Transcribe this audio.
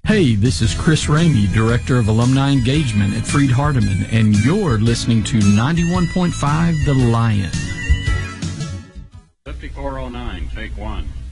Hey, this is Chris Ramey, Director of Alumni Engagement at Freed Hardeman, and you're listening to 91.5 The Lion. 5409, take one.